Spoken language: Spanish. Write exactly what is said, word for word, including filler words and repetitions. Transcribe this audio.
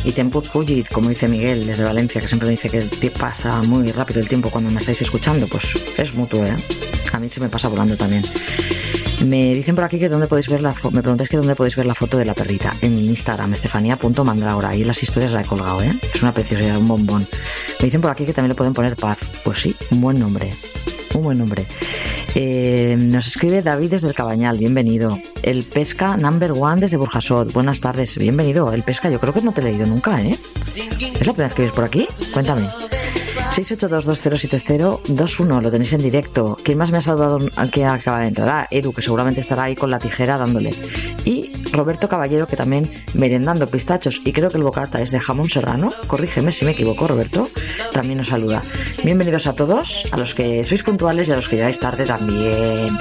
y tempus fugit, como dice Miguel desde Valencia, que siempre me dice que el tiempo pasa muy rápido el tiempo cuando me estáis escuchando, pues es mutuo, ¿eh? A mí se me pasa volando también. Me dicen por aquí que dónde podéis ver la fo- me preguntáis que dónde podéis ver la foto de la perrita. En mi Instagram, estefanía punto mandragora. Ahí en las historias la he colgado, ¿eh? Es una preciosidad, un bombón. Me dicen por aquí que también le pueden poner Paz. Pues sí, un buen nombre. Un buen nombre. Eh, nos escribe David desde el Cabañal, bienvenido. El Pesca number one desde Burjasot, buenas tardes, bienvenido. El Pesca, yo creo que no te he leído nunca, ¿eh? ¿Es la primera vez que ves por aquí? Cuéntame. seis ocho dos dos cero siete cero dos uno, lo tenéis en directo. ¿Quién más me ha saludado que acaba de entrar? Ah, Edu, que seguramente estará ahí con la tijera dándole. Y Roberto Caballero, que también merendando pistachos, y creo que el bocata es de jamón serrano. Corrígeme si me equivoco, Roberto. También nos saluda. Bienvenidos a todos, a los que sois puntuales y a los que llegáis tarde también.